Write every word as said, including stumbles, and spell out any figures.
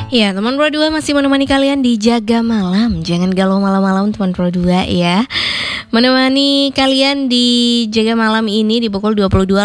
Ya, teman Pro dua masih menemani kalian di Jaga Malam. Jangan galau malam-malam teman Pro dua ya. Menemani kalian di Jaga Malam ini di pukul dua puluh dua